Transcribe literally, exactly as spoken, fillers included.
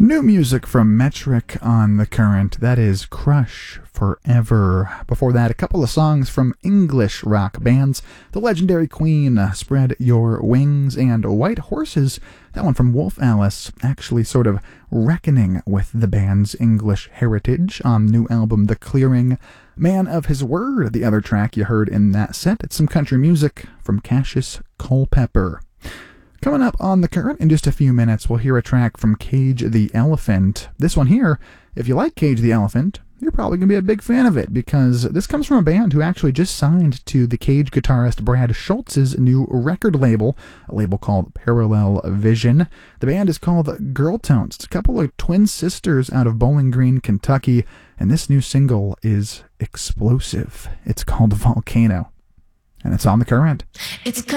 New music from Metric on The Current. That is Crush Forever. Before that, a couple of songs from English rock bands. The legendary Queen, Spread Your Wings, and White Horses. That one from Wolf Alice, actually sort of reckoning with the band's English heritage on new album The Clearing. Man of His Word, the other track you heard in that set. It's some country music from Cassius Culpepper. Coming up on The Current in just a few minutes, we'll hear a track from Cage the Elephant. This one here, if you like Cage the Elephant, you're probably going to be a big fan of it, because this comes from a band who actually just signed to the Cage guitarist Brad Schultz's new record label, a label called Parallel Vision. The band is called Girl Tones. It's a couple of twin sisters out of Bowling Green, Kentucky, and this new single is explosive. It's called Volcano, and it's on The Current. It's